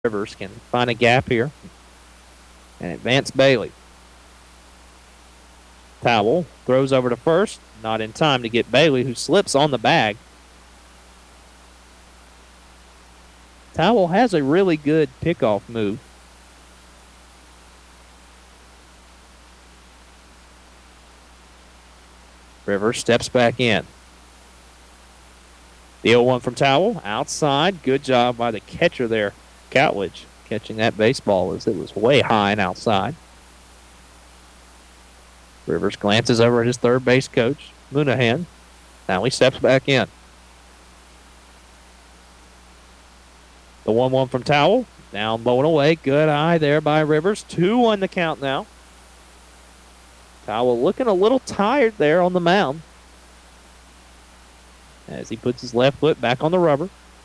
Rivers can find a gap here and advance Bailey. Towel throws over to first, not in time to get Bailey, who slips on the bag. Towel has a really good pickoff move. Rivers steps back in. The 0-1 from Towel, outside. Good job by the catcher there, Catledge, catching that baseball as it was way high and outside. Rivers glances over at his third base coach, Moonaghan. Now he steps back in. The 1-1 from Towel, down low and away. Good eye there by Rivers. 2-1 the count now. Towel looking a little tired there on the mound as he puts his left foot back on the rubber.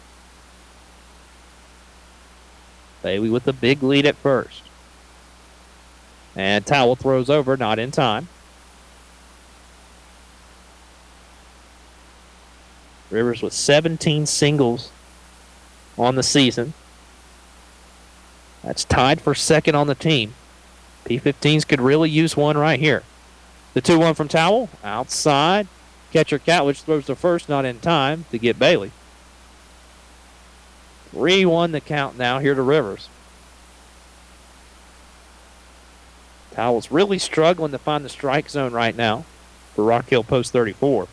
Bailey with the big lead at first. And Towel throws over, not in time. Rivers with 17 singles on the season. That's tied for second on the team. P15s could really use one right here. The 2-1 from Towel, outside. Catcher Catledge throws to first, not in time to get Bailey. 3-1 the count now here to Rivers. Towel's really struggling to find the strike zone right now for Rock Hill Post 34.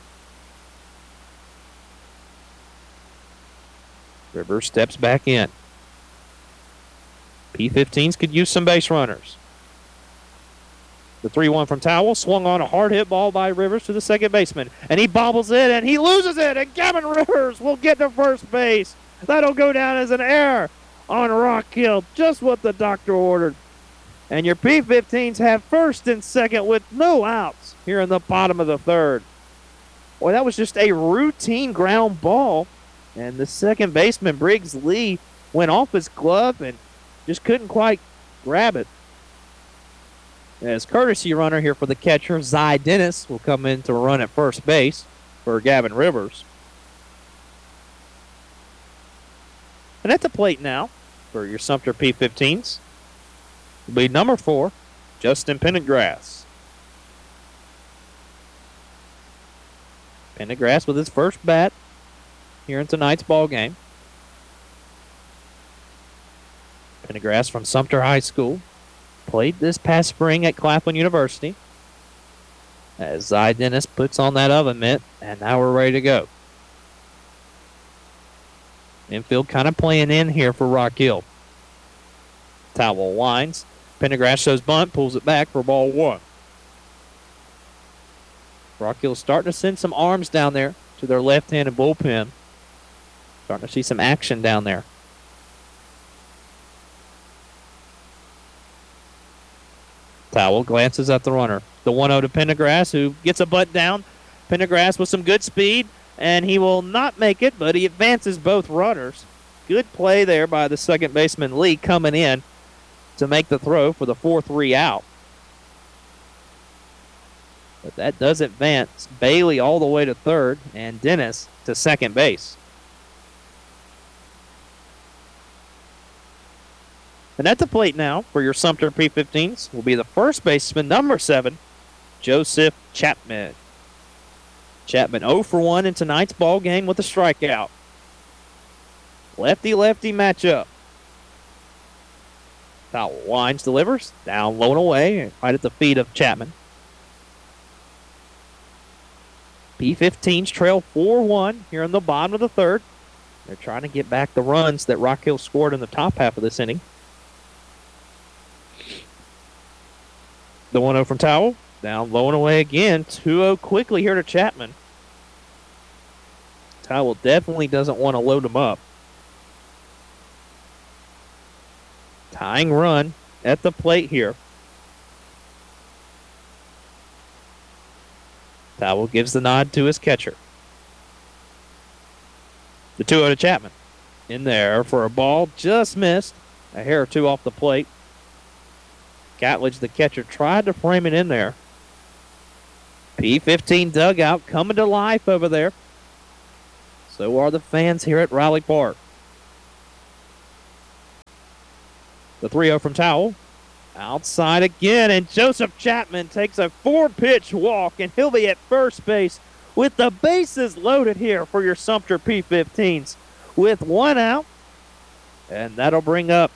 Rivers steps back in. P15s could use some base runners. The 3-1 from Towel, swung on a hard hit ball by Rivers to the second baseman. And he bobbles it and he loses it. And Gavin Rivers will get to first base. That'll go down as an error on Rock Hill. Just what the doctor ordered. And your P15s have first and second with no outs here in the bottom of the third. Boy, that was just a routine ground ball. And the second baseman, Briggs Lee, went off his glove and just couldn't quite grab it. As courtesy runner here for the catcher, Zy Dennis will come in to run at first base for Gavin Rivers. And at the plate now for your Sumter P15s will be number 4, Justin Pendergrass. Pendergrass with his first bat here in tonight's ball game. Pendergrass from Sumter High School. Played this past spring at Claflin University. As Zy Dennis puts on that oven mitt, and now we're ready to go. Infield kind of playing in here for Rock Hill. Towel winds. Pendergrass shows bunt, pulls it back for ball 1. Rock Hill's starting to send some arms down there to their left-handed bullpen. Starting to see some action down there. Towel glances at the runner. The 1-0 to Pendergrass, who gets a butt down. Pendergrass with some good speed, and he will not make it, but he advances both runners. Good play there by the second baseman, Lee, coming in to make the throw for the 4-3 out. But that does advance Bailey all the way to third and Dennis to second base. And at the plate now for your Sumter P15s will be the first baseman, number 7, Joseph Chapman. Chapman 0 for 1 in tonight's ball game with a strikeout. Lefty-lefty matchup. Towel winds, delivers, down low and away, right at the feet of Chapman. P15s trail 4-1 here in the bottom of the third. They're trying to get back the runs that Rock Hill scored in the top half of this inning. The 1-0 from Towel, down low and away again. 2-0 quickly here to Chapman. Towel definitely doesn't want to load him up. Tying run at the plate here. Towel gives the nod to his catcher. The 2-0 to Chapman. In there for a ball, just missed. A hair or two off the plate. Catledge, the catcher, tried to frame it in there. P15 dugout coming to life over there. So are the fans here at Riley Park. The 3-0 from Towel. Outside again, and Joseph Chapman takes a 4-pitch walk, and he'll be at first base with the bases loaded here for your Sumter P-15s with 1 out. And that'll bring up,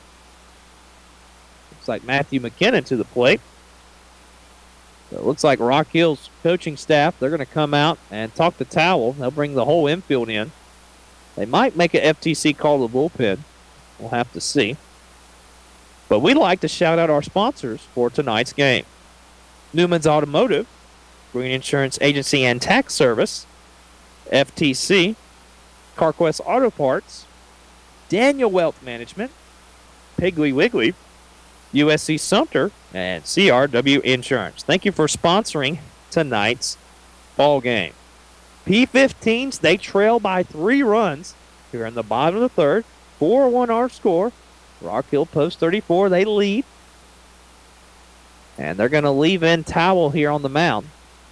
looks like Matthew McKinnon to the plate. So it looks like Rock Hill's coaching staff, they're going to come out and talk to Towel. They'll bring the whole infield in. They might make an FTC call to the bullpen. We'll have to see. But we'd like to shout out our sponsors for tonight's game. Newman's Automotive, Green Insurance Agency and Tax Service, FTC, CarQuest Auto Parts, Daniel Wealth Management, Piggly Wiggly, USC Sumter, and CRW Insurance. Thank you for sponsoring tonight's ball game. P-15s, they trail by 3 runs here in the bottom of the third. 4-1 our score. Rock Hill Post 34, they lead. And they're going to leave in Towel here on the mound,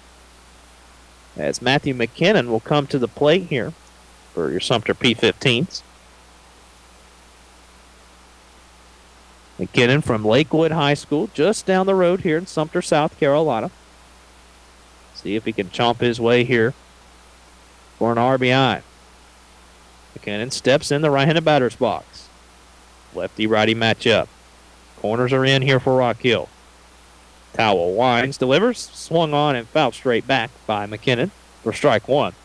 as Matthew McKinnon will come to the plate here for your Sumter P-15s. McKinnon from Lakewood High School, just down the road here in Sumter, South Carolina. See if he can chomp his way here for an RBI. McKinnon steps in the right-handed batter's box. Lefty-righty matchup. Corners are in here for Rock Hill. Towel winds, delivers, swung on and fouled straight back by McKinnon for strike 1.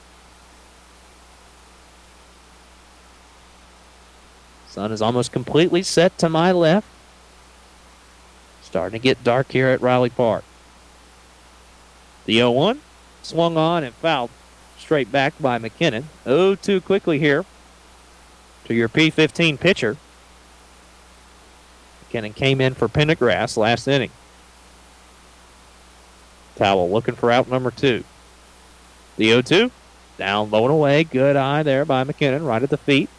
Sun is almost completely set to my left. Starting to get dark here at Riley Park. The 0-1 swung on and fouled straight back by McKinnon. 0-2 quickly here to your P-15 pitcher. McKinnon came in for Pendergrass last inning. Towel looking for out number 2. The 0-2 down low and away. Good eye there by McKinnon right at the feet.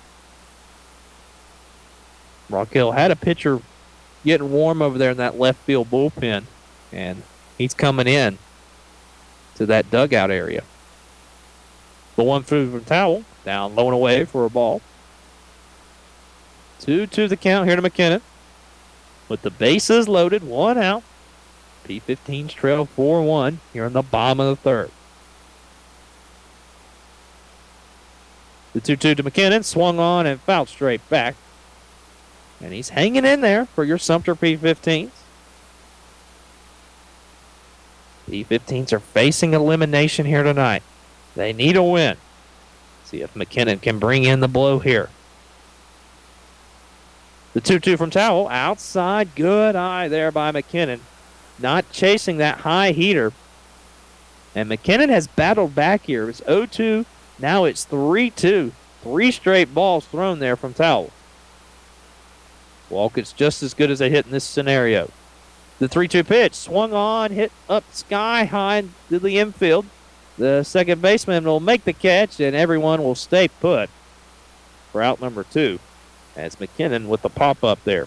Rock Hill had a pitcher getting warm over there in that left field bullpen, and he's coming in to that dugout area. The 1 through from Towel, down low and away for a ball. 2-2 the count here to McKinnon. With the bases loaded, 1 out. P-15s trail 4-1 here in the bottom of the third. The 2-2 to McKinnon, swung on and fouled straight back. And he's hanging in there for your Sumter P-15s. P-15s are facing elimination here tonight. They need a win. See if McKinnon can bring in the blow here. The 2-2 from Towel, outside, good eye there by McKinnon. Not chasing that high heater. And McKinnon has battled back here. It's 0-2, now it's 3-2. 3 straight balls thrown there from Towel. Walk is just as good as a hit in this scenario. The 3-2 pitch swung on, hit up sky high to the infield. The second baseman will make the catch, and everyone will stay put for out number 2. As McKinnon with the pop-up there.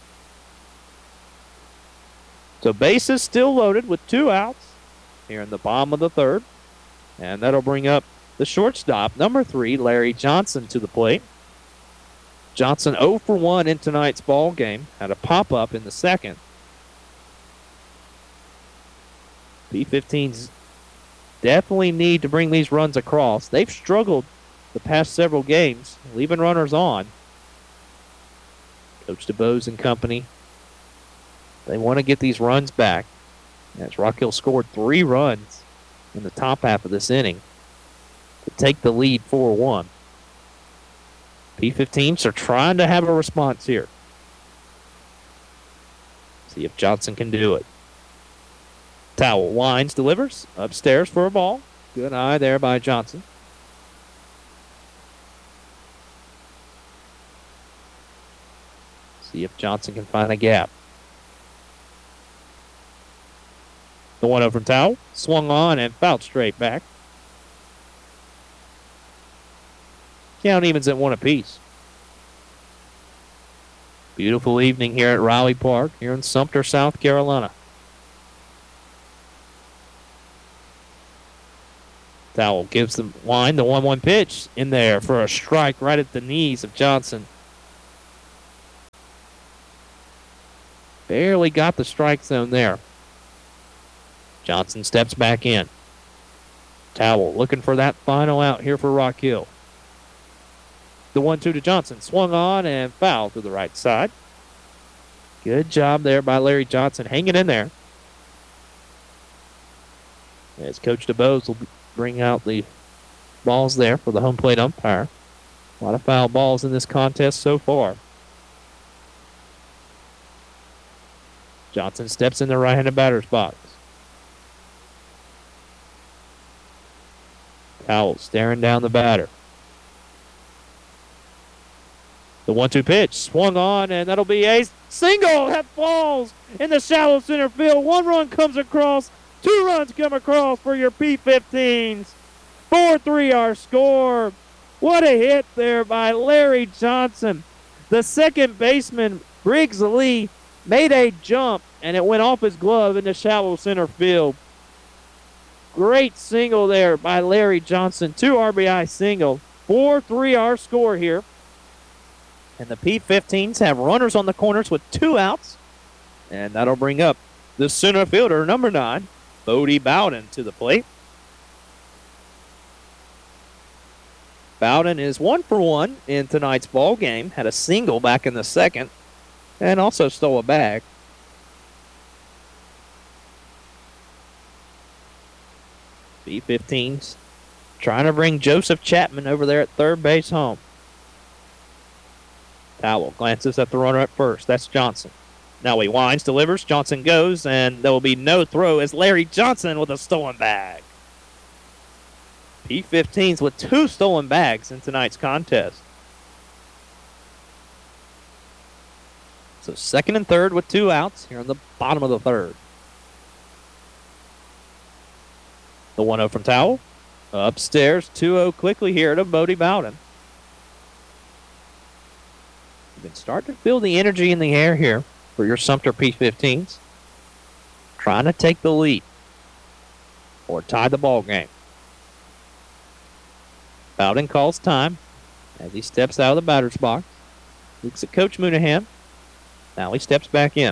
So bases still loaded with 2 outs here in the bottom of the third. And that'll bring up the shortstop, number 3, Larry Johnson, to the plate. Johnson 0 for 1 in tonight's ball game. Had a pop-up in the second. P-15s definitely need to bring these runs across. They've struggled the past several games, leaving runners on. Coach DeBose and company, they want to get these runs back. As Rock Hill scored 3 runs in the top half of this inning to take the lead 4-1. P-15s are trying to have a response here. See if Johnson can do it. Towel winds, delivers, upstairs for a ball. Good eye there by Johnson. See if Johnson can find a gap. The 1-0 from Towel, swung on and fouled straight back. Count evens at 1 apiece. Beautiful evening here at Riley Park, here in Sumter, South Carolina. Towel gives the line, the 1-1 pitch in there for a strike right at the knees of Johnson. Barely got the strike zone there. Johnson steps back in. Towell looking for that final out here for Rock Hill. The 1-2 to Johnson. Swung on and fouled to the right side. Good job there by Larry Johnson hanging in there. As Coach DeBose will bring out the balls there for the home plate umpire. A lot of foul balls in this contest so far. Johnson steps in the right-handed batter's box. Towell staring down the batter. The 1-2 pitch swung on, and that'll be a single that falls in the shallow center field. 1 run comes across. 2 runs come across for your P15s. 4-3 our score. What a hit there by Larry Johnson. The second baseman, Briggs Lee, made a jump, and it went off his glove in the shallow center field. Great single there by Larry Johnson. 2 RBI single. 4-3 our score here. And the P15s have runners on the corners with 2 outs. And that'll bring up the center fielder, number 9, Bodie Bowden, to the plate. Bowden is 1 for 1 in tonight's ball game. Had a single back in the second and also stole a bag. P15s trying to bring Joseph Chapman over there at third base home. Towell glances at the runner at first. That's Johnson. Now he winds, delivers. Johnson goes, and there will be no throw as Larry Johnson with a stolen bag. P15s with 2 stolen bags in tonight's contest. So second and third with 2 outs here in the bottom of the third. The 1-0 from Towell. Upstairs, 2-0 quickly here to Bodie Bowden. You can start to feel the energy in the air here for your Sumter P15s. Trying to take the lead or tie the ball game. Bowden calls time as he steps out of the batter's box. Looks at Coach Moonaghan. Now he steps back in.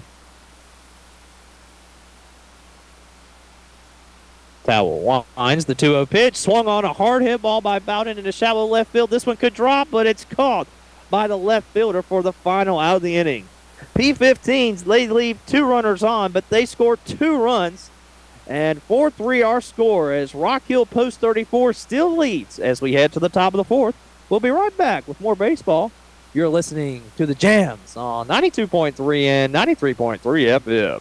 Towell winds the 2-0 pitch. Swung on a hard hit ball by Bowden into shallow left field. This one could drop, but it's caught by the left fielder for the final out of the inning. P15s, they leave 2 runners on, but they score 2 runs. And 4-3 our score as Rock Hill Post 34 still leads as we head to the top of the 4th. We'll be right back with more baseball. You're listening to the Jams on 92.3 and 93.3 FM.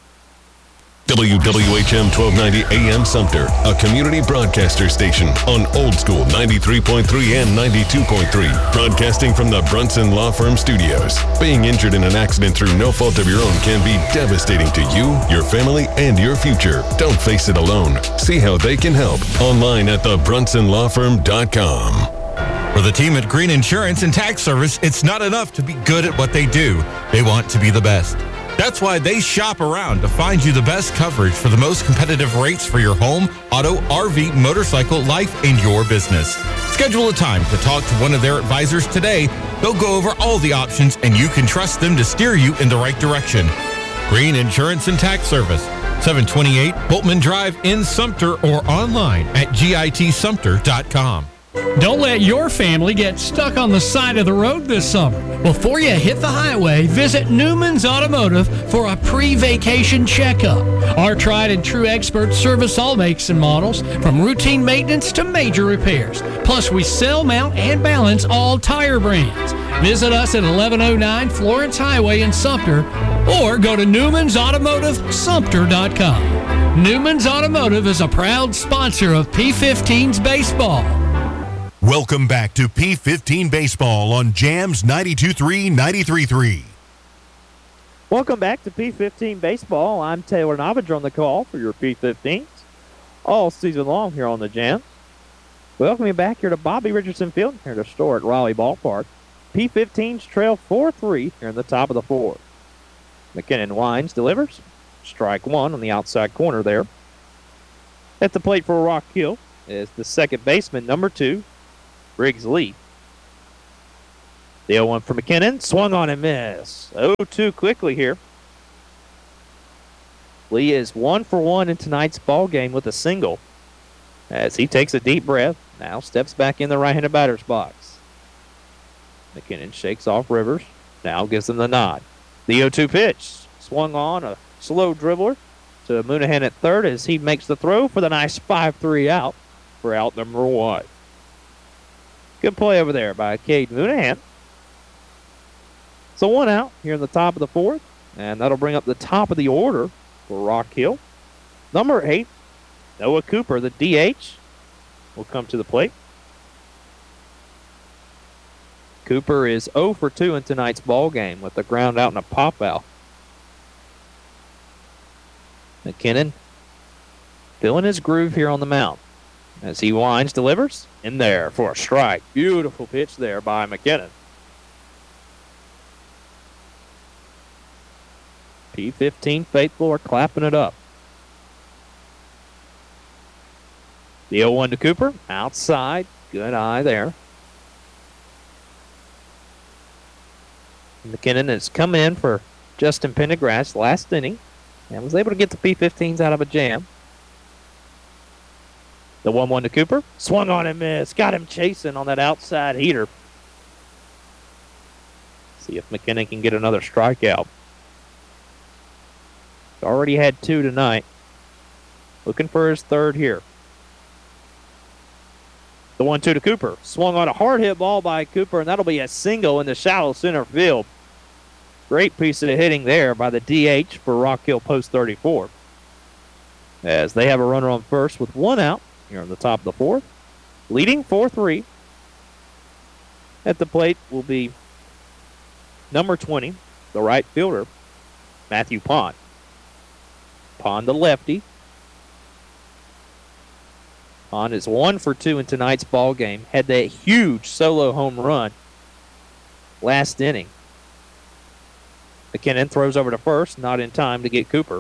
WWHM 1290 AM Sumter, a community broadcaster station on Old School 93.3 and 92.3, broadcasting from the Brunson Law Firm studios. Being injured in an accident through no fault of your own can be devastating to you, your family, and your future. Don't face it alone. See how they can help online at thebrunsonlawfirm.com. For the team at Green Insurance and Tax Service, it's not enough to be good at what they do. They want to be the best. That's why they shop around to find you the best coverage for the most competitive rates for your home, auto, RV, motorcycle, life, and your business. Schedule a time to talk to one of their advisors today. They'll go over all the options, and you can trust them to steer you in the right direction. Green Insurance and Tax Service, 728 Boltman Drive in Sumter or online at gitsumter.com. Don't let your family get stuck on the side of the road this summer. Before you hit the highway, visit Newman's Automotive for a pre-vacation checkup. Our tried and true experts service all makes and models, from routine maintenance to major repairs. Plus, we sell, mount, and balance all tire brands. Visit us at 1109 Florence Highway in Sumter or go to Newman'sAutomotiveSumter.com. Newman's Automotive is a proud sponsor of P15's baseball. Welcome back to P15 Baseball on Jams 92.3, 93.3. Welcome back to P15 Baseball. I'm Taylor Novinger on the call for your P15s all season long here on the Jam. Welcome you back here to Bobby Richardson Field here at historic Raleigh Ballpark. P15s trail 4-3 here in the top of the 4th. McKinnon winds, delivers. Strike 1 on the outside corner there. At the plate for Rock Hill is the second baseman, number 2, Briggs Lee. The 0-1 for McKinnon. Swung on and missed. 0-2 quickly here. Lee is 1 for 1 in tonight's ball game with a single. As he takes a deep breath, now steps back in the right-handed batter's box. McKinnon shakes off Rivers, now gives him the nod. The 0-2 pitch, swung on, a slow dribbler to Moonaghan at third as he makes the throw for the nice 5-3 out for out number 1. Good play over there by Cade Moonaghan. So 1 out here in the top of the 4th, and that'll bring up the top of the order for Rock Hill. Number 8, Noah Cooper, the DH, will come to the plate. Cooper is 0 for 2 in tonight's ball game with a ground out and a pop out. McKinnon feeling his groove here on the mound. As he winds, delivers, in there for a strike. Beautiful pitch there by McKinnon. P15 faithful are clapping it up. The 0-1 to Cooper, outside, good eye there. McKinnon has come in for Justin Pendergrass last inning and was able to get the P15s out of a jam. The 1-1 to Cooper, swung on and missed, got him chasing on that outside heater. See if McKinnon can get another strikeout. Already had 2 tonight. Looking for his third here. The 1-2 to Cooper. Swung on a hard hit ball by Cooper, and that'll be a single in the shallow center field. Great piece of hitting there by the DH for Rock Hill Post 34. As they have a runner on first with 1 out here on the top of the 4th. Leading 4-3. At the plate will be number 20, the right fielder, Matthew Pond. Pond, the lefty. Pond is 1 for 2 in tonight's ball game. Had that huge solo home run last inning. McKinnon throws over to first, not in time to get Cooper.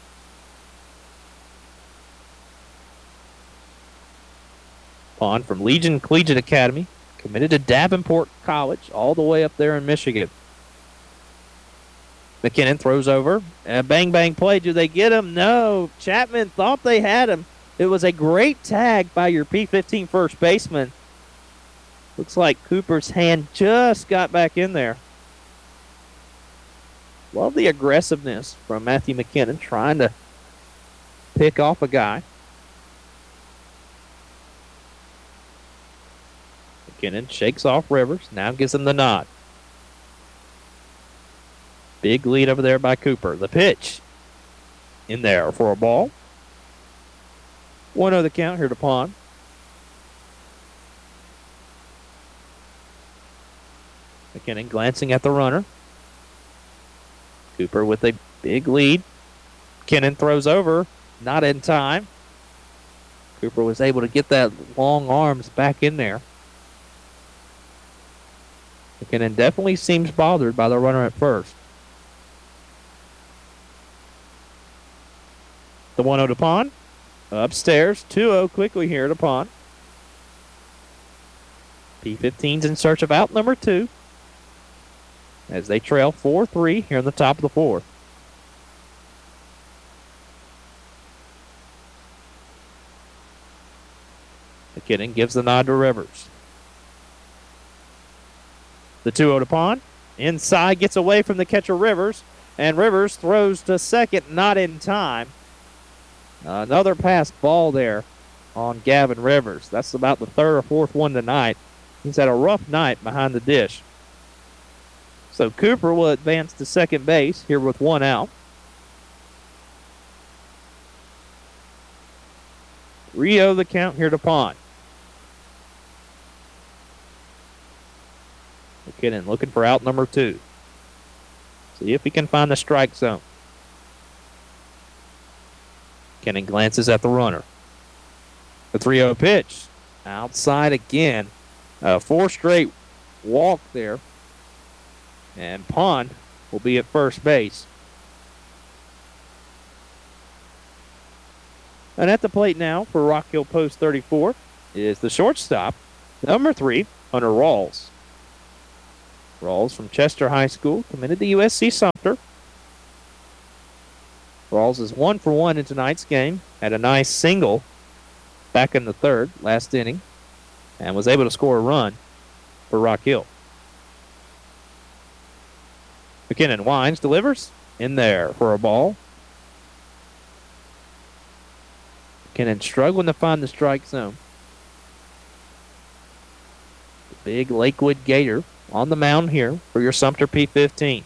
Pond from Legion Collegiate Academy, committed to Davenport College, all the way up there in Michigan. McKinnon throws over. Bang, bang play. Do they get him? No. Chapman thought they had him. It was a great tag by your P15 first baseman. Looks like Cooper's hand just got back in there. Love the aggressiveness from Matthew McKinnon trying to pick off a guy. McKinnon shakes off Rivers. Now gives him the nod. Big lead over there by Cooper. The pitch in there for a ball. 1-0 the count here to Pond. McKinnon glancing at the runner. Cooper with a big lead. McKinnon throws over. Not in time. Cooper was able to get that long arms back in there. McKinnon definitely seems bothered by the runner at first. The 1-0 to Pond. Upstairs, 2-0 quickly here to Pond. P15's in search of out number 2 as they trail 4-3 here in the top of the 4th. McKinnon gives the nod to Rivers. The 2-0 to Pond. Inside, gets away from the catcher Rivers, and Rivers throws to second, not in time. Another pass ball there on Gavin Rivers. That's about the 3rd or 4th one tonight. He's had a rough night behind the dish. So Cooper will advance to second base here with 1 out. 3-0 the count here to Pond. McKinnon looking for out number 2. See if he can find the strike zone. McKinnon glances at the runner. The 3-0 pitch. Outside again. 4 straight walk there. And Pond will be at first base. And at the plate now for Rock Hill Post 34 is the shortstop, number 3, Hunter Rawls. Rawls from Chester High School, committed to USC Sumter. Rawls is 1 for 1 in tonight's game. Had a nice single back in the third, last inning, and was able to score a run for Rock Hill. McKinnon winds, delivers in there for a ball. McKinnon struggling to find the strike zone. The big Lakewood Gator on the mound here for your Sumter P-15s.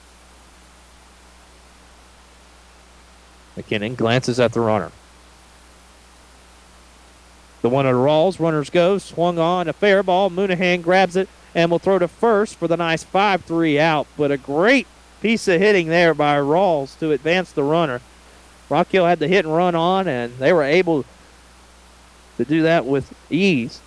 McKinnon glances at the runner. The one to Rawls, runners go, swung on, a fair ball. Moonahan grabs it and will throw to first for the nice 5-3 out. But a great piece of hitting there by Rawls to advance the runner. Rock Hill had the hit and run on, and they were able to do that with ease.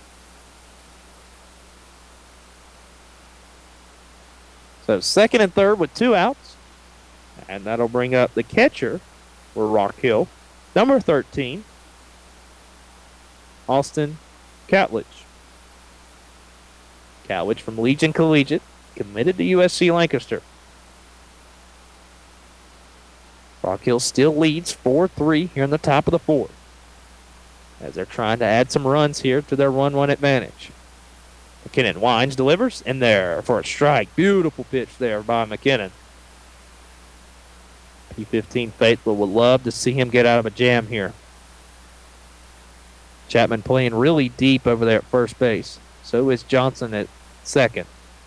So second and third with 2 outs. And that'll bring up the catcher for Rock Hill, number 13, Austin Catledge. Catledge from Legion Collegiate, committed to USC Lancaster. Rock Hill still leads 4-3 here in the top of the fourth, as they're trying to add some runs here to their 1-1 advantage. McKinnon winds, delivers, in there for a strike. Beautiful pitch there by McKinnon. P-15 faithful would love to see him get out of a jam here. Chapman playing really deep over there at first base. So is Johnson at second.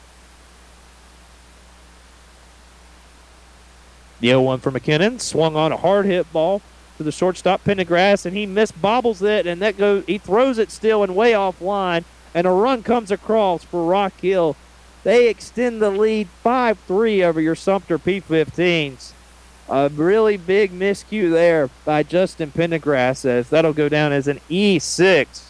The 0-1 for McKinnon. Swung on a hard hit ball to the shortstop Pendergrass, and he bobbles it, and he throws it still and way offline, and a run comes across for Rock Hill. They extend the lead 5-3 over your Sumter P-15s. A really big miscue there by Justin Pendergrass, as that'll go down as an E6.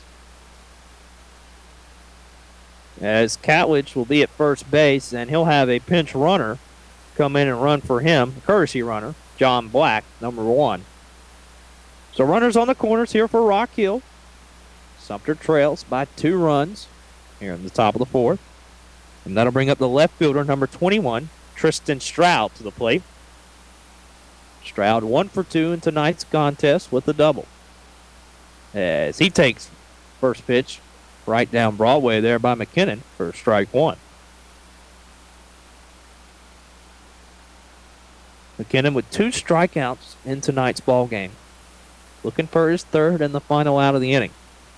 As Catledge will be at first base, and he'll have a pinch runner come in and run for him, courtesy runner, John Black, number 1. So runners on the corners here for Rock Hill. Sumter trails by 2 runs here in the top of the fourth. And that'll bring up the left fielder, number 21, Tristan Stroud, to the plate. Stroud 1 for 2 in tonight's contest with a double, as he takes first pitch right down Broadway there by McKinnon for strike 1. McKinnon with 2 strikeouts in tonight's ball game, looking for his third and the final out of the inning.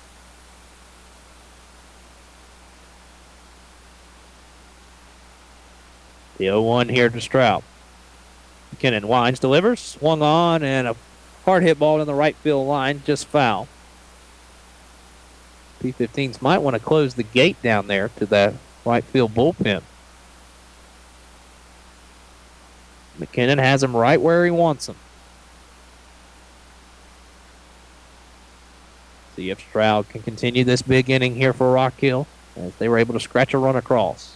The 0-1 here to Stroud. McKinnon winds, delivers, swung on, and a hard hit ball in the right field line, just foul. P-15s might want to close the gate down there to that right field bullpen. McKinnon has him right where he wants him. See if Stroud can continue this big inning here for Rock Hill, as they were able to scratch a run across.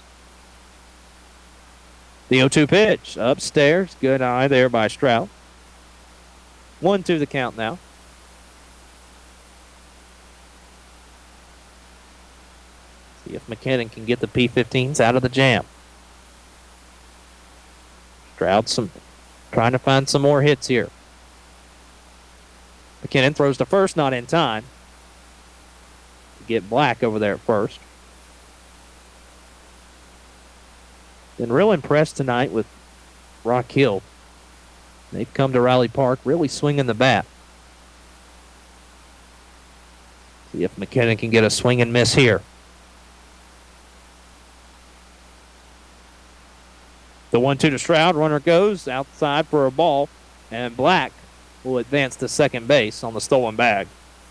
The 0-2 pitch, upstairs, good eye there by Stroud. 1-2 the count now. See if McKinnon can get the P-15s out of the jam. Stroud trying to find some more hits here. McKinnon throws to first, not in time to get Black over there at first. Been real impressed tonight with Rock Hill. They've come to Riley Park really swinging the bat. See if McKinnon can get a swing and miss here. The 1-2 to Stroud. Runner goes outside for a ball, and Black will advance to second base on the stolen bag.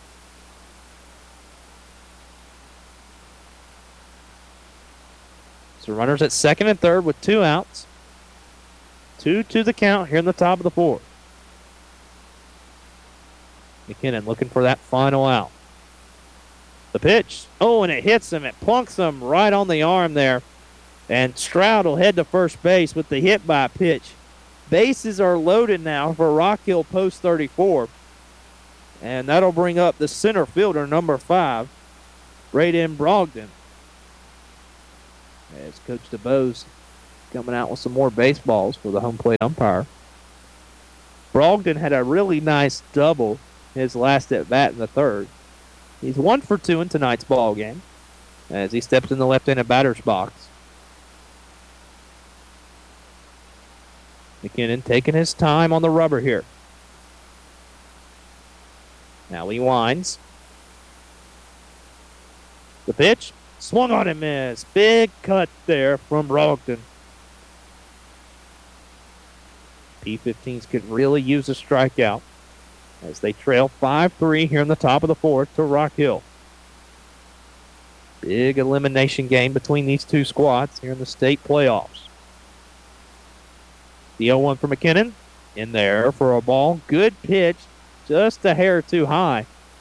So runners at second and third with 2 outs. 2-2 the count here in the top of the fourth. McKinnon looking for that final out. The pitch. Oh, and it hits him. It plunks him right on the arm there. And Stroud will head to first base with the hit by pitch. Bases are loaded now for Rock Hill post 34. And that'll bring up the center fielder, number 5, Braden Brogdon. As Coach DeBose coming out with some more baseballs for the home plate umpire. Brogdon had a really nice double his last at bat in the third. He's 1 for 2 in tonight's ball game as he steps in the left-handed batter's box. McKinnon taking his time on the rubber here. Now he winds. The pitch, swung on and missed. Big cut there from Brogdon. P15s could really use a strikeout as they trail 5-3 here in the top of the fourth to Rock Hill. Big elimination game between these two squads here in the state playoffs. The 0-1 for McKinnon. In there for a ball. Good pitch. Just a hair too high.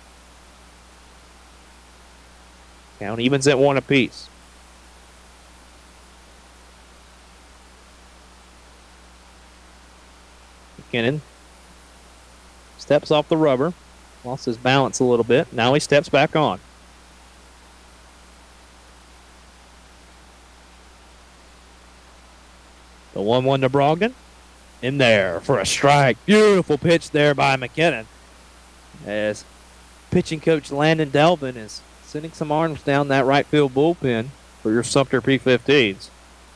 Count evens at 1 apiece. McKinnon steps off the rubber. Lost his balance a little bit. Now he steps back on. The 1-1 to Brogdon. In there for a strike. Beautiful pitch there by McKinnon. As pitching coach Landon Delvin is sending some arms down that right field bullpen for your Sumter P15s.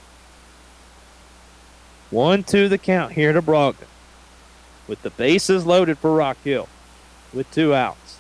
1-2 the count here to Brogdon. With the bases loaded for Rock Hill. With 2 outs.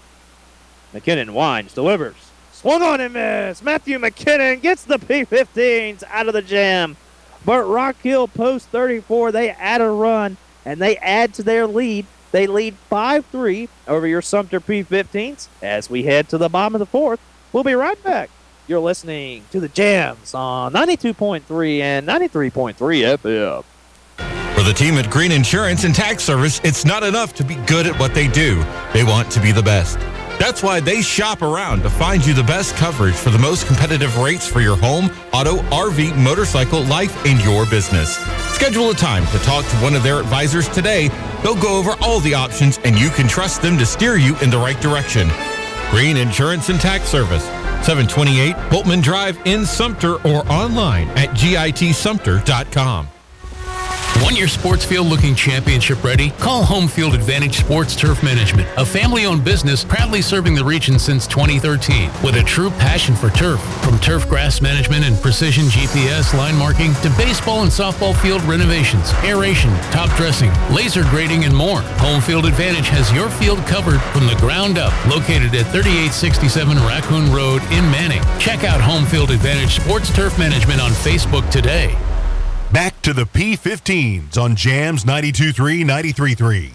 McKinnon winds, delivers. Swung on and missed. Matthew McKinnon gets the P15s out of the jam. But Rock Hill post 34, they add a run, and they add to their lead. They lead 5-3 over your Sumter P15s as we head to the bottom of the fourth. We'll be right back. You're listening to the Jams on 92.3 and 93.3 FM. For the team at Green Insurance and Tax Service, it's not enough to be good at what they do. They want to be the best. That's why they shop around to find you the best coverage for the most competitive rates for your home, auto, RV, motorcycle, life, and your business. Schedule a time to talk to one of their advisors today. They'll go over all the options, and you can trust them to steer you in the right direction. Green Insurance and Tax Service, 728 Boltman Drive in Sumter or online at gitsumter.com. Want your sports field looking championship ready? Call Home Field Advantage Sports Turf Management, a family-owned business proudly serving the region since 2013 with a true passion for turf. From turf grass management and precision GPS line marking to baseball and softball field renovations, aeration, top dressing, laser grading, and more. Home Field Advantage has your field covered from the ground up. Located at 3867 Raccoon Road in Manning. Check out Home Field Advantage Sports Turf Management on Facebook today. Back to the P15s on Jams 92.3, 93.3.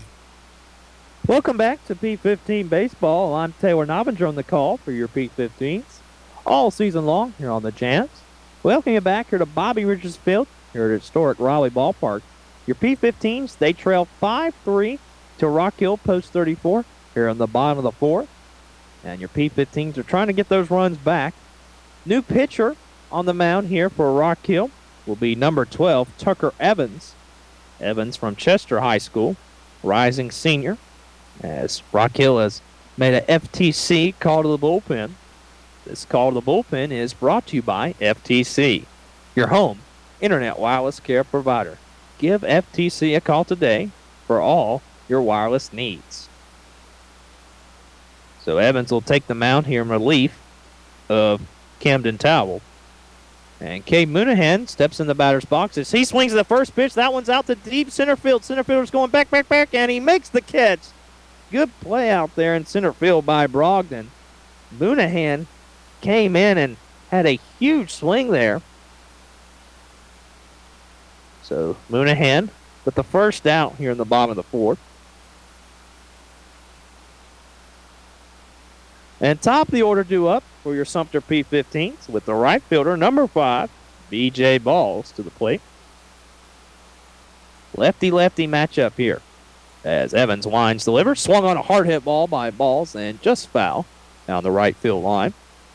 Welcome back to P15 Baseball. I'm Taylor Nobbinger on the call for your P15s all season long here on the Jams. Welcome you back here to Bobby Richards Field here at historic Raleigh Ballpark. Your P15s, they trail 5-3 to Rock Hill post 34 here on the bottom of the fourth. And your P15s are trying to get those runs back. New pitcher on the mound here for Rock Hill will be number 12, Tucker Evans. Evans from Chester High School, rising senior, as Rock Hill has made a FTC call to the bullpen. This call to the bullpen is brought to you by FTC, your home internet wireless care provider. Give FTC a call today for all your wireless needs. So Evans will take the mound here in relief of Camden Towell. And Cade Moonahan steps in the batter's box as he swings at the first pitch. That one's out to deep center field. Center fielder's going back, and he makes the catch. Good play out there in center field by Brogdon. Moonahan came in and had a huge swing there. So Moonahan with the first out here in the bottom of the fourth. And top of the order due up for your Sumter P15s with the right fielder, number 5, B.J. Balls to the plate. Lefty-lefty matchup here as Evans winds, delivers. Swung on a hard hit ball by Balls and just foul down the right field line.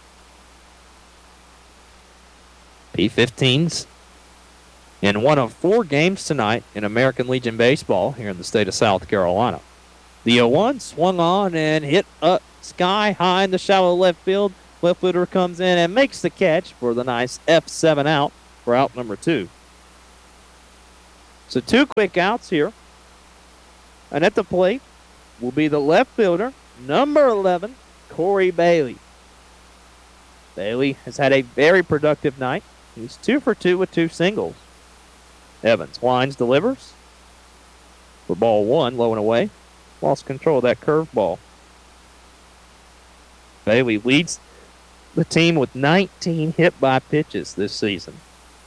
P15s in one of 4 games tonight in American Legion Baseball here in the state of South Carolina. The 0-1 swung on and hit up sky high in the shallow left field. Left fielder comes in and makes the catch for the nice F7 out for out number 2. So 2 quick outs here And at the plate will be the left fielder, number 11, Corey Bailey. Bailey has had a very productive night. He's 2 for 2 with 2 singles. Evans winds, delivers for ball 1, low and away. Lost control of that curveball. Bailey leads the team with 19 hit by pitches this season.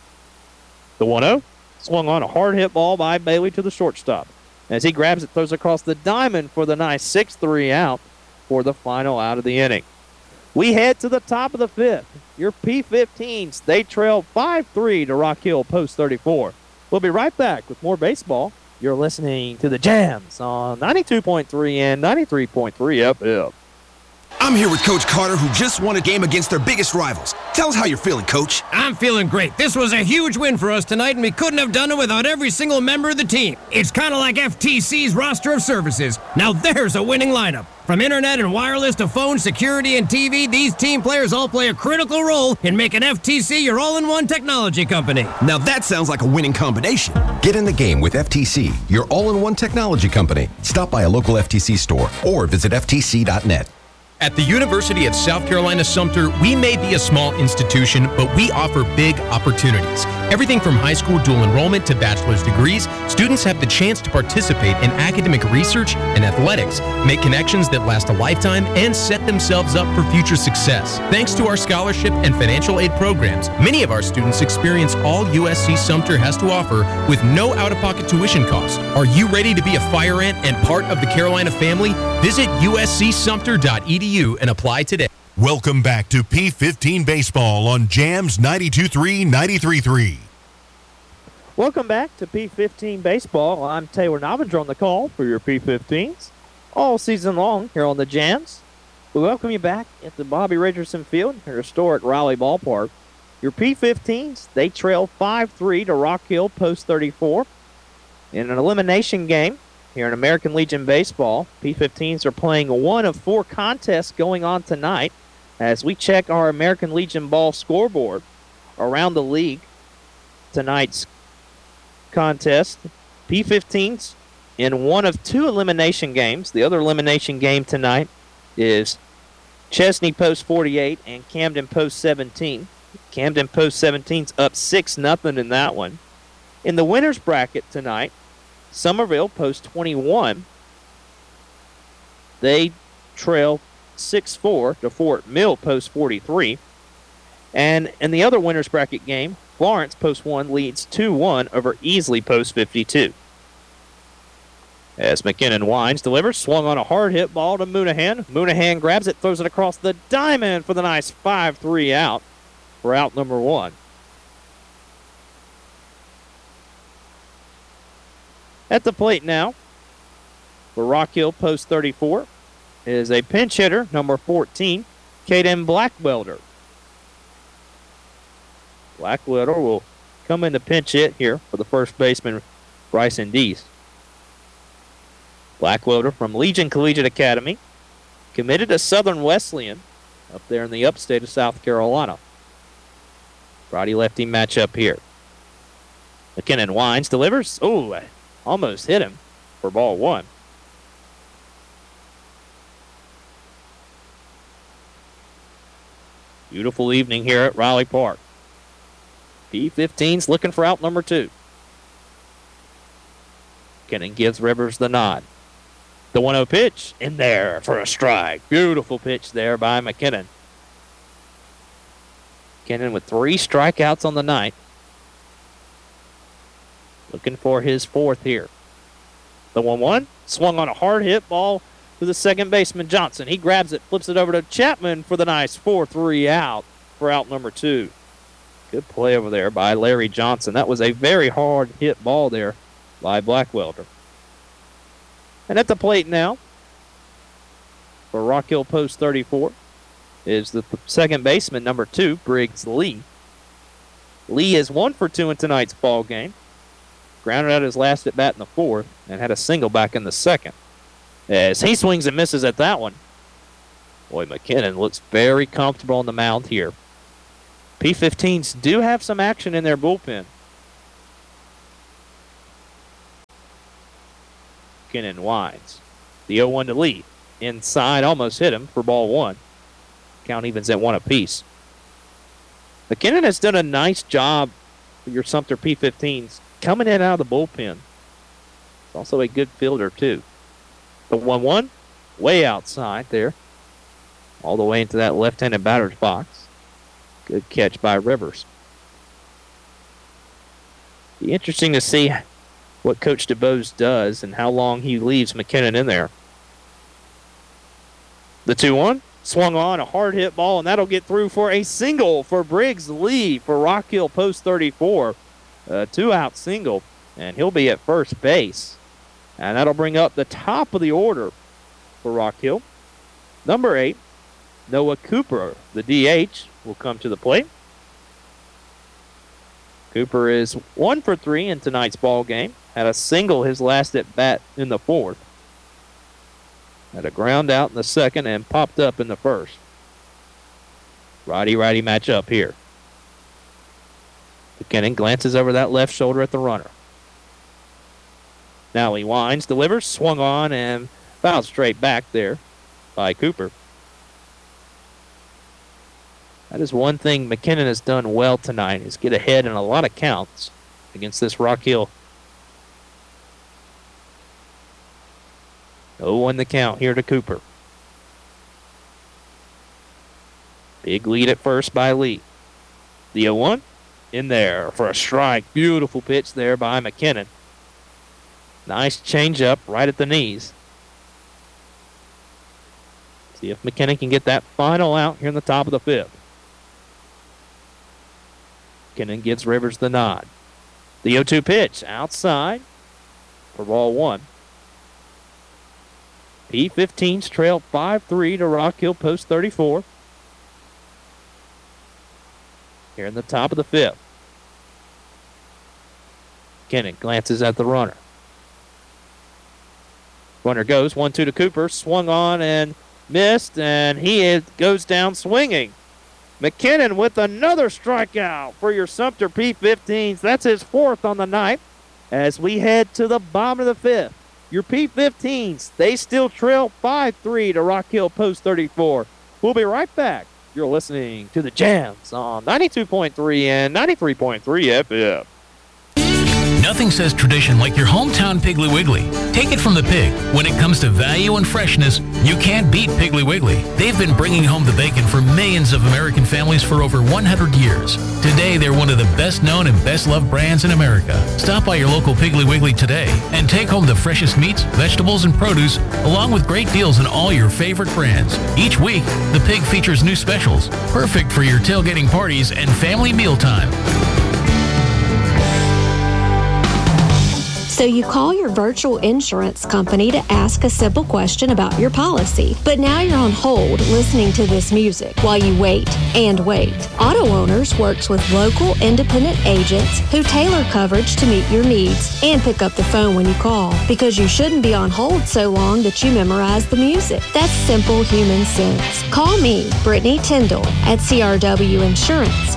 The 1-0 swung on a hard hit ball by Bailey to the shortstop. As he grabs it, throws across the diamond for the nice 6-3 out for the final out of the inning. We head to the top of the 5th. Your P15s, they trail 5-3 to Rock Hill Post 34. We'll be right back with more baseball. You're listening to the Jams on 92.3 and 93.3 FM. I'm here with Coach Carter, who just won a game against their biggest rivals. Tell us how you're feeling, Coach. I'm feeling great. This was a huge win for us tonight, and we couldn't have done it without every single member of the team. It's kind of like FTC's roster of services. Now there's a winning lineup. From internet and wireless to phone, security, and TV, these team players all play a critical role in making FTC your all-in-one technology company. Now that sounds like a winning combination. Get in the game with FTC, your all-in-one technology company. Stop by a local FTC store or visit ftc.net. At the University of South Carolina Sumter, we may be a small institution, but we offer big opportunities. Everything from high school dual enrollment to bachelor's degrees, students have the chance to participate in academic research and athletics, make connections that last a lifetime, and set themselves up for future success. Thanks to our scholarship and financial aid programs, many of our students experience all USC Sumter has to offer with no out-of-pocket tuition costs. Are you ready to be a fire ant and part of the Carolina family? Visit uscsumter.edu and apply today. Welcome back to P15 Baseball on Jams 92.3, 93.3. Welcome back to P15 Baseball. I'm Taylor Novinger on the call for your P15s all season long here on the Jams. We welcome you back at the Bobby Richardson Field, your historic Raleigh Ballpark. Your P15s, they trail 5-3 to Rock Hill Post 34 in an elimination game. Here in American Legion Baseball, P15s are playing one of 4 contests going on tonight as we check our American Legion ball scoreboard around the league. Tonight's contest, P15s in one of 2 elimination games. The other elimination game tonight is Chesney Post 48 and Camden Post 17. Camden Post 17's up 6-0 in that one. In the winner's bracket tonight, Somerville Post 21, they trail 6-4 to Fort Mill Post 43. And in the other winner's bracket game, Florence Post 1 leads 2-1 over Easley Post 52. As McKinnon winds, delivers, swung on a hard hit ball to Moonahan. Moonahan grabs it, throws it across the diamond for the nice 5-3 out for out number 1. At the plate now for Rock Hill Post 34 is a pinch hitter, number 14, Caden Blackwelder. Blackwelder will come in to pinch hit here for the first baseman, Bryson Dees. Blackwelder from Legion Collegiate Academy, committed to Southern Wesleyan up there in the upstate of South Carolina. Righty-lefty matchup here. McKinnon winds, delivers. Ooh, almost hit him for ball 1. Beautiful evening here at Raleigh Park. P15's looking for out number 2. McKinnon gives Rivers the nod. The 1-0 pitch in there for a strike. Beautiful pitch there by McKinnon. McKinnon with 3 strikeouts on the night. Looking for his 4th here. The 1-1 swung on a hard hit ball to the second baseman, Johnson. He grabs it, flips it over to Chapman for the nice 4-3 out for out number 2. Good play over there by Larry Johnson. That was a very hard hit ball there by Blackwelder. And at the plate now for Rock Hill Post 34 is the second baseman, number 2, Briggs Lee. Lee is 1 for 2 in tonight's ball game. Grounded out his last at bat in the 4th and had a single back in the 2nd. As he swings and misses at that one. Boy, McKinnon looks very comfortable on the mound here. P15s do have some action in their bullpen. McKinnon winds. The 0-1 to Lee. Inside, almost hit him for ball one. Count evens at 1 apiece. McKinnon has done a nice job for your Sumter P15s coming in and out of the bullpen. He's also a good fielder, too. The 1-1, way outside there. All the way into that left-handed batter's box. Good catch by Rivers. Be interesting to see what Coach DuBose does and how long he leaves McKinnon in there. The 2-1 swung on, a hard hit ball, and that'll get through for a single for Briggs Lee for Rock Hill post 34. A 2-out single, and he'll be at first base. And that'll bring up the top of the order for Rock Hill. Number 8, Noah Cooper, the DH, will come to the plate. Cooper is 1 for 3 in tonight's ball game. Had a single his last at bat in the 4th. Had a ground out in the 2nd and popped up in the 1st. Righty-righty matchup here. McKinnon glances over that left shoulder at the runner. Now he winds, delivers, swung on, and fouled straight back there by Cooper. That is one thing McKinnon has done well tonight, is get ahead in a lot of counts against this Rock Hill. 0-1 the count here to Cooper. Big lead at first by Lee. The 0-1 in there for a strike. Beautiful pitch there by McKinnon. Nice changeup right at the knees. See if McKinnon can get that final out here in the top of the 5th. McKinnon gives Rivers the nod. The 0-2 pitch outside for ball one. P15s trail 5-3 to Rock Hill post 34. Here in the top of the 5th. McKinnon glances at the runner. Runner goes 1-2 to Cooper. Swung on and missed, and he goes down swinging. McKinnon with another strikeout for your Sumter P15s. That's his 4th on the night as we head to the bottom of the 5th. Your P15s, they still trail 5-3 to Rock Hill post 34. We'll be right back. You're listening to the Jams on 92.3 and 93.3 FM. Nothing says tradition like your hometown Piggly Wiggly. Take it from the pig. When it comes to value and freshness, you can't beat Piggly Wiggly. They've been bringing home the bacon for millions of American families for over 100 years. Today, they're one of the best known and best loved brands in America. Stop by your local Piggly Wiggly today and take home the freshest meats, vegetables, and produce, along with great deals on all your favorite brands. Each week, the pig features new specials, perfect for your tailgating parties and family mealtime. So you call your virtual insurance company to ask a simple question about your policy. But now you're on hold listening to this music while you wait and wait. Auto Owners works with local independent agents who tailor coverage to meet your needs and pick up the phone when you call, because you shouldn't be on hold so long that you memorize the music. That's simple human sense. Call me, Brittany Tyndall, at CRW Insurance,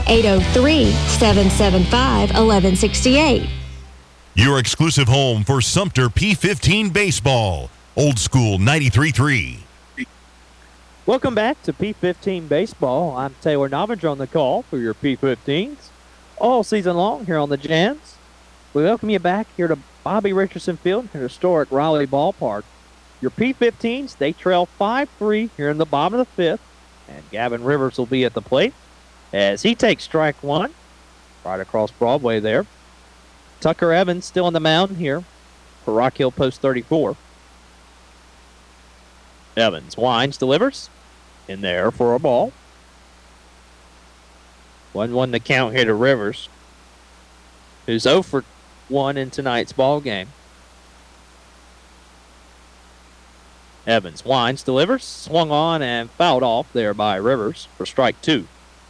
803-775-1168. Your exclusive home for Sumter P15 baseball. Old School 93.3. Welcome back to P15 baseball. I'm Taylor Novinger on the call for your P15s all season long here on the Jams. We welcome you back here to Bobby Richardson Field in historic Raleigh Ballpark. Your P15s, they trail 5-3 here in the bottom of the 5th, and Gavin Rivers will be at the plate as he takes strike one right across Broadway there. Tucker Evans still on the mound here for Rock Hill post 34. Evans winds, delivers. In there for a ball. 1-1 the count here to Rivers, who's 0 for 1 in tonight's ball game. Evans winds, delivers. Swung on and fouled off there by Rivers for strike 2.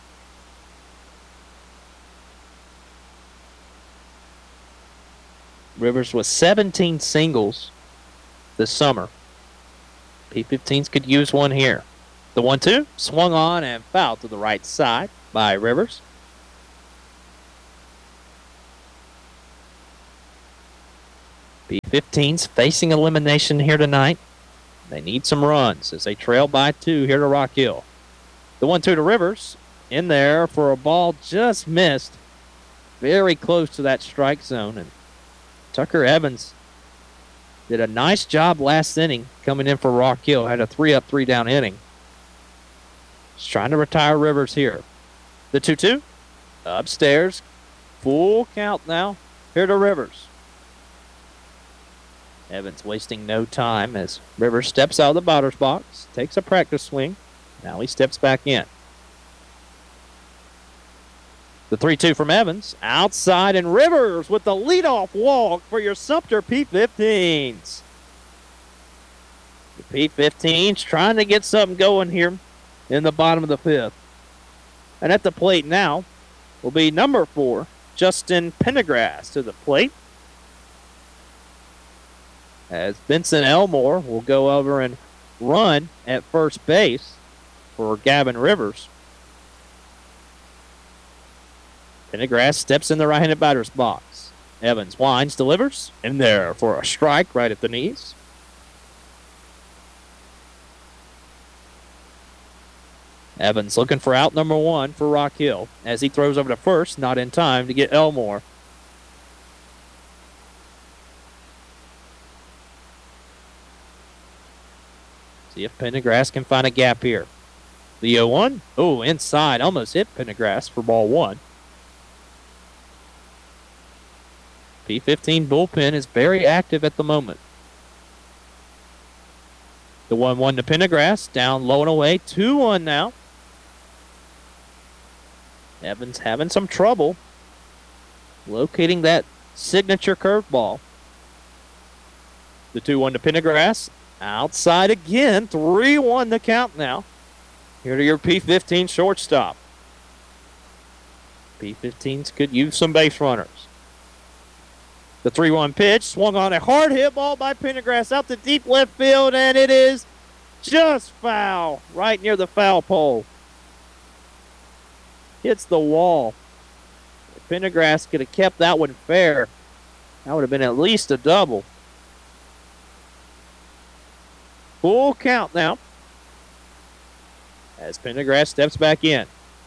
Rivers with 17 singles this summer. P15s could use one here. The 1-2 swung on and fouled to the right side by Rivers. P15's facing elimination here tonight. They need some runs as they trail by 2 here to Rock Hill. The 1-2 to Rivers. In there for a ball just missed. Very close to that strike zone. And Tucker Evans did a nice job last inning coming in for Rock Hill. Had a 3-up, 3-down inning. Just trying to retire Rivers here. The 2-2. Upstairs. Full count now. Here to Rivers. Evans wasting no time as Rivers steps out of the batter's box. Takes a practice swing. Now he steps back in. The 3-2 from Evans. Outside, and Rivers with the leadoff walk for your Sumter P15s. The P15s trying to get something going here in the bottom of the 5th. And at the plate now will be number 4, Justin Pendergrass to the plate. As Vincent Elmore will go over and run at first base for Gavin Rivers. Pendergrass steps in the right-handed batter's box. Evans winds, delivers, in there for a strike right at the knees. Evans looking for out number 1 for Rock Hill as he throws over to first, not in time to get Elmore. See if Pendergrass can find a gap here. The 0-1. Oh, inside. Almost hit Pendergrass for ball 1. P15 bullpen is very active at the moment. The 1-1 to Pendergrass. Down low and away. 2-1 now. Evans having some trouble locating that signature curveball. The 2-1 to Pendergrass. Outside again. 3-1 the count now. Here to your P15 shortstop. P15s could use some base runners. The 3-1 pitch swung on a hard hit ball by Pendergrass out to deep left field, and it is just foul right near the foul pole. Hits the wall. If Pendergrass could have kept that one fair, that would have been at least a double. Full count now as Pendergrass steps back in.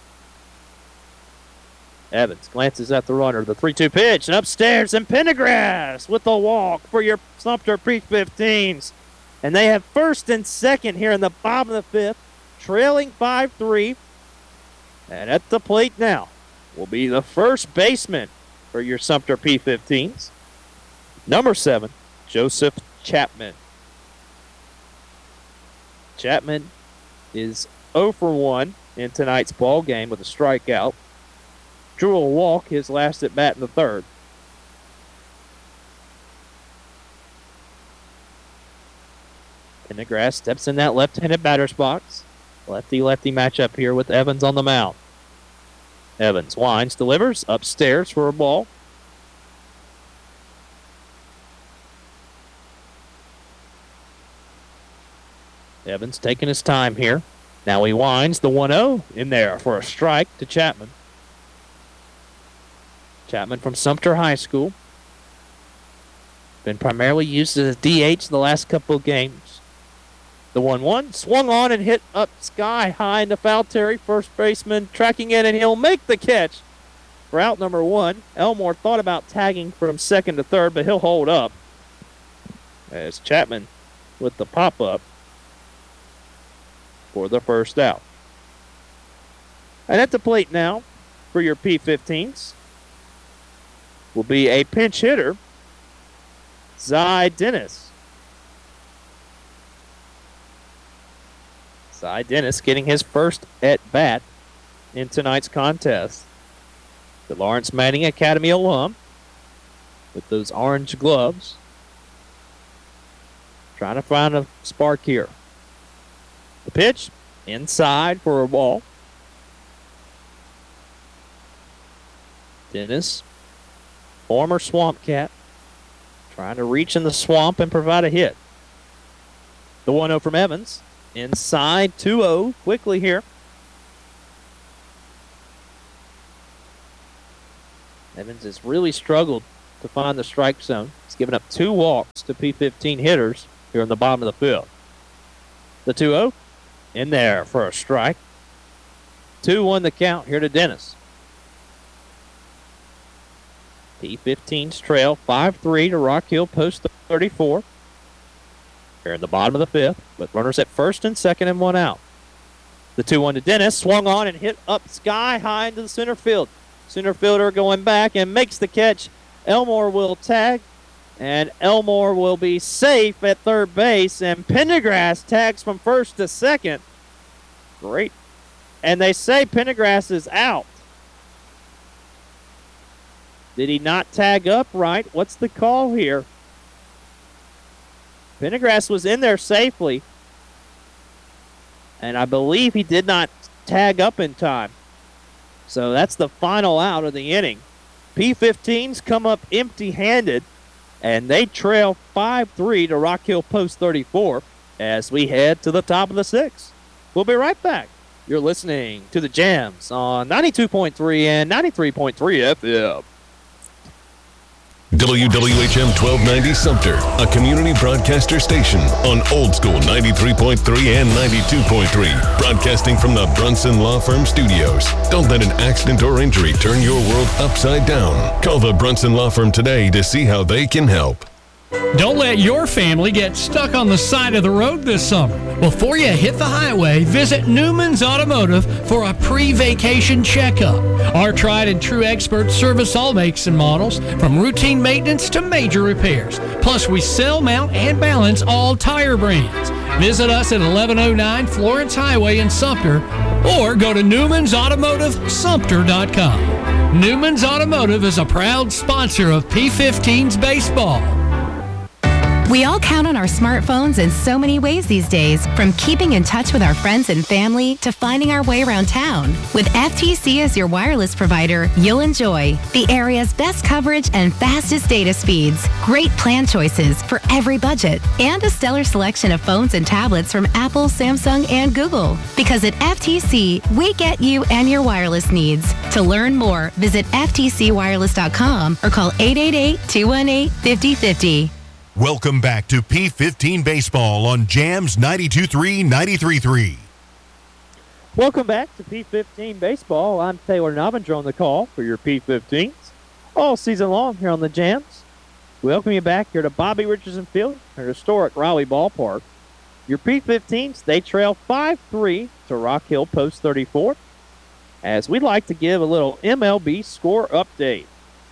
Evans glances at the runner. The 3-2 pitch, and upstairs, and Pendergrass with the walk for your Sumter P15s. And they have first and second here in the bottom of the 5th, trailing 5-3. And at the plate now will be the first baseman for your Sumter P15s. Number 7, Joseph Chapman. Chapman is 0 for 1 in tonight's ball game with a strikeout. Drew a walk his last at bat in the 3rd. Pendergrass steps in that left-handed batter's box. Lefty-lefty matchup here with Evans on the mound. Evans winds, delivers, upstairs for a ball. Evans taking his time here. Now he winds the 1-0 in there for a strike to Chapman. Chapman from Sumter High School. Been primarily used as a DH the last couple of games. The 1-1 swung on and hit up sky high into foul territory. First baseman tracking in, and he'll make the catch for out number 1. Elmore thought about tagging from second to third, but he'll hold up as Chapman with the pop-up for the first out. And at the plate now for your P15s will be a pinch hitter, Zy Dennis. Zy Dennis getting his first at-bat in tonight's contest. The Lawrence Manning Academy alum with those orange gloves. Trying to find a spark here. The pitch inside for a ball. Dennis, former Swamp Cat, trying to reach in the swamp and provide a hit. The 1-0 from Evans. Inside 2-0 quickly here. Evans has really struggled to find the strike zone. He's given up 2 walks to P15 hitters here in the bottom of the 5th. The 2-0 in there for a strike. 2-1 the count here to Dennis. P15's trail 5-3 to Rock Hill post 34. Here in the bottom of the 5th, with runners at first and second and 1 out. The 2-1 to Dennis, swung on and hit up sky high into the center field. Center fielder going back and makes the catch. Elmore will tag, and Elmore will be safe at third base, and Pendergrass tags from first to second. Great. And they say Pendergrass is out. Did he not tag up right? What's the call here? Pendergrass was in there safely, and I believe he did not tag up in time. So that's the final out of the inning. P15's come up empty-handed, and they trail 5-3 to Rock Hill post 34 as we head to the top of the 6th. We'll be right back. You're listening to the Jams on 92.3 and 93.3 FM. WWHM 1290 Sumter, a community broadcaster station on Old School 93.3 and 92.3, broadcasting from the Brunson Law Firm Studios. Don't let an accident or injury turn your world upside down. Call the Brunson Law Firm today to see how they can help. Don't let your family get stuck on the side of the road this summer. Before you hit the highway, visit Newman's Automotive for a pre-vacation checkup. Our tried and true experts service all makes and models, from routine maintenance to major repairs. Plus, we sell, mount, and balance all tire brands. Visit us at 1109 Florence Highway in Sumter, or go to NewmansAutomotiveSumter.com. Newman's Automotive is a proud sponsor of P15's baseball. We all count on our smartphones in so many ways these days, from keeping in touch with our friends and family to finding our way around town. With FTC as your wireless provider, you'll enjoy the area's best coverage and fastest data speeds, great plan choices for every budget, and a stellar selection of phones and tablets from Apple, Samsung, and Google. Because at FTC, we get you and your wireless needs. To learn more, visit ftcwireless.com or call 888-218-5050. Welcome back to P15 Baseball on Jams 92.3, 93.3. Welcome back to P15 Baseball. I'm Taylor Novinger on the call for your P15s all season long here on the Jams. Welcome you back here to Bobby Richardson Field, at historic Raleigh Ballpark. Your P15s, they trail 5-3 to Rock Hill post 34, as we'd like to give a little MLB score update.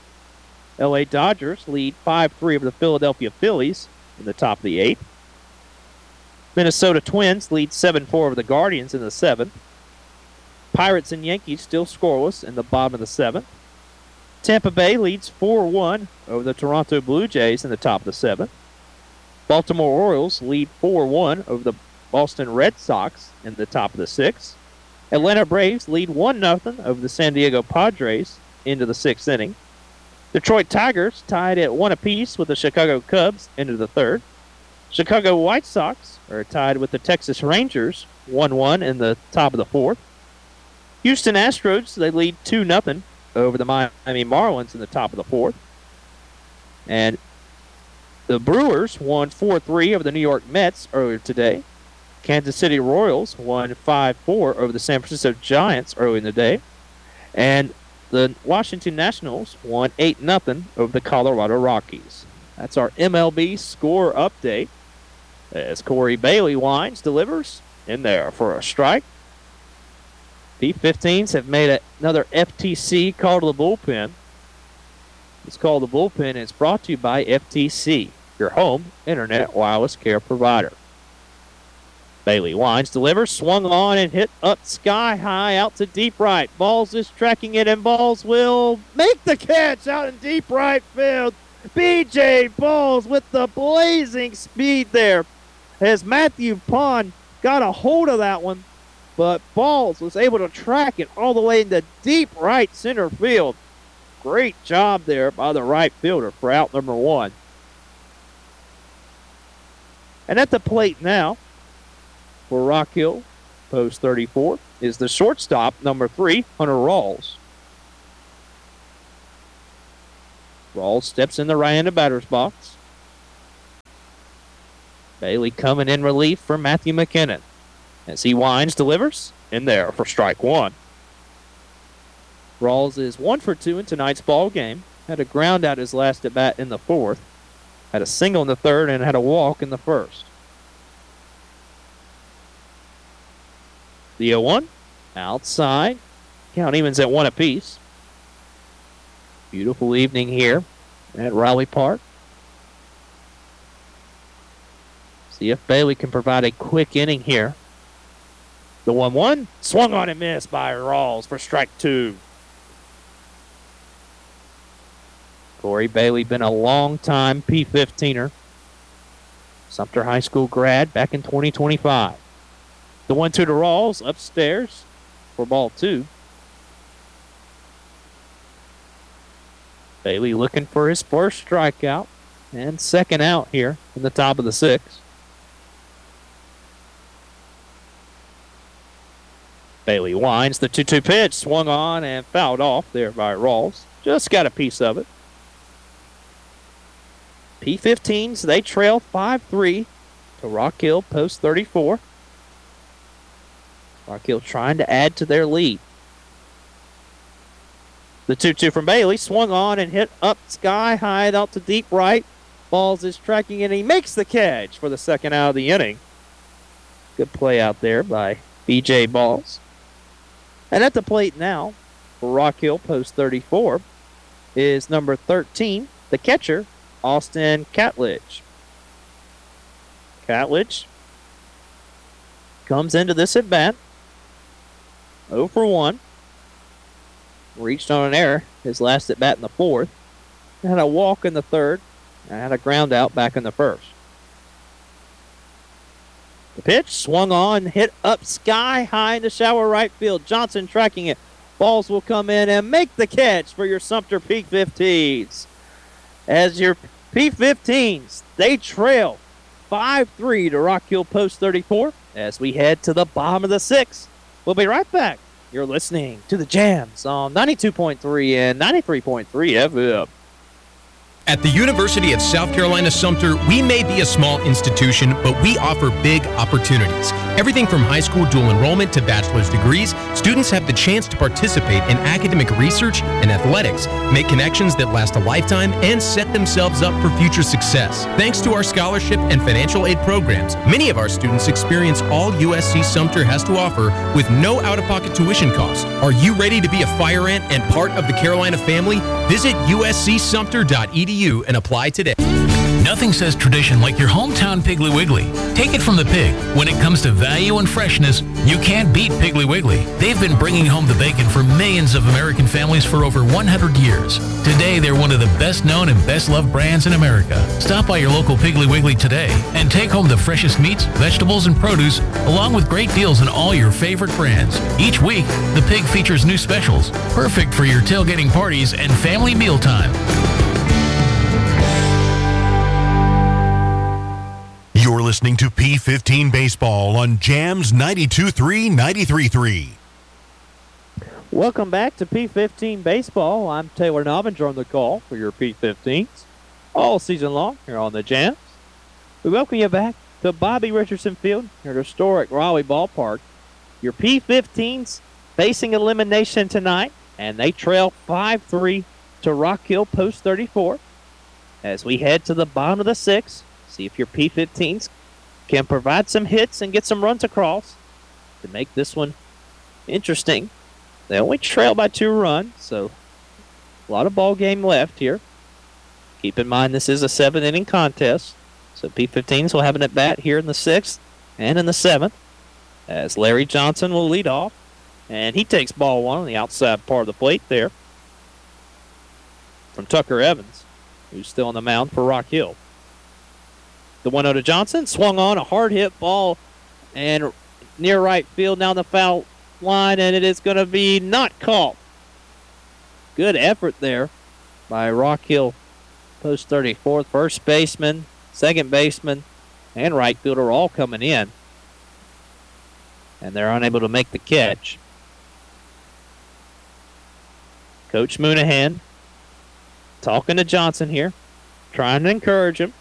LA Dodgers lead 5-3 over the Philadelphia Phillies in the top of the 8th. Minnesota Twins lead 7-4 over the Guardians in the 7th. Pirates and Yankees still scoreless in the bottom of the 7th. Tampa Bay leads 4-1 over the Toronto Blue Jays in the top of the 7th. Baltimore Orioles lead 4-1 over the Boston Red Sox in the top of the 6th. Atlanta Braves lead 1-0 over the San Diego Padres into the 6th inning. Detroit Tigers tied at 1 apiece with the Chicago Cubs into the 3rd. Chicago White Sox are tied with the Texas Rangers 1-1 in the top of the 4th. Houston Astros, they lead 2-0 over the Miami Marlins in the top of the 4th. And the Brewers won 4-3 over the New York Mets earlier today. Kansas City Royals won 5-4 over the San Francisco Giants early in the day. And the Washington Nationals won 8-0 over the Colorado Rockies. That's our MLB score update, as Corey Bailey winds, delivers in there for a strike. P15s have made another FTC call to the bullpen. It's called the bullpen, and it's brought to you by FTC, your home internet wireless care provider. Bailey winds, delivers, swung on and hit up sky high out to deep right. Balls is tracking it, and Balls will make the catch out in deep right field. B.J. Balls with the blazing speed there, as Matthew Pond got a hold of that one, but Balls was able to track it all the way into deep right center field. Great job there by the right fielder for out number 1. And at the plate now, for Rock Hill, post 34, is the shortstop, number 3, Hunter Rawls. Rawls steps in the right-handed batter's box. Bailey coming in relief for Matthew McKinnon. As he winds, delivers, in there for strike one. Rawls is 1 for 2 in tonight's ball game. Had a ground out his last at bat in the fourth. Had a single in the third and had a walk in the first. The 0-1 outside. Count evens at 1 apiece. Beautiful evening here at Raleigh Park. See if Bailey can provide a quick inning here. The 1-1 swung on and missed by Rawls for strike two. Corey Bailey been a long-time P15er. Sumter High School grad back in 2025. The 1-2 to Rawls upstairs for ball two. Bailey looking for his first strikeout and second out here in the top of the sixth. Bailey winds. The 2-2 pitch swung on and fouled off there by Rawls. Just got a piece of it. P15s, they trail 5-3 to Rock Hill post 34. Rock Hill trying to add to their lead. The 2-2 from Bailey swung on and hit up sky high out to deep right. Balls is tracking and he makes the catch for the second out of the inning. Good play out there by B.J. Balls. And at the plate now for Rock Hill post 34 is number 13, the catcher, Austin Catledge. Catledge comes into this at bat 0 for 1. Reached on an error his last at bat in the fourth. Had a walk in the third and had a ground out back in the first. The pitch swung on, hit up sky high in the shallow right field. Johnson tracking it. Balls will come in and make the catch for your Sumter P15s. As your P15s, they trail 5-3 to Rock Hill post 34 as we head to the bottom of the sixth. We'll be right back. You're listening to the Jams on 92.3 and 93.3 FM. At the University of South Carolina Sumter, we may be a small institution, but we offer big opportunities. Everything from high school dual enrollment to bachelor's degrees, students have the chance to participate in academic research and athletics, make connections that last a lifetime, and set themselves up for future success. Thanks to our scholarship and financial aid programs, many of our students experience all USC Sumter has to offer with no out-of-pocket tuition costs. Are you ready to be a fire ant and part of the Carolina family? Visit uscsumter.edu and apply today. Nothing says tradition like your hometown Piggly Wiggly. Take it from the pig. When it comes to value and freshness, you can't beat Piggly Wiggly. They've been bringing home the bacon for millions of American families for over 100 years. Today, they're one of the best known and best loved brands in America. Stop by your local Piggly Wiggly today and take home the freshest meats, vegetables, and produce, along with great deals on all your favorite brands. Each week, the pig features new specials, perfect for your tailgating parties and family mealtime. You're listening to P15 Baseball on Jams 92.3, 93.3. Welcome back to P15 Baseball. I'm Taylor Novinger on the call for your P15s all season long here on the Jams. We welcome you back to Bobby Richardson Field here at historic Raleigh Ballpark. Your P15s facing elimination tonight, and they trail 5-3 to Rock Hill post 34 as we head to the bottom of the sixth. See if your P15s can provide some hits and get some runs across to make this one interesting. They only trail by 2 runs, so a lot of ball game left here. Keep in mind this is a 7-inning contest, so P15s will have an at-bat here in the 6th and in the 7th as Larry Johnson will lead off, and he takes ball 1 on the outside part of the plate there from Tucker Evans, who's still on the mound for Rock Hill. The 1-0 to Johnson, swung on, a hard hit ball, and near right field, down the foul line, and it is going to be not caught. Good effort there by Rock Hill post 34. First baseman, second baseman, and right fielder all coming in, and they're unable to make the catch. Coach Moonahan talking to Johnson here, trying to encourage him.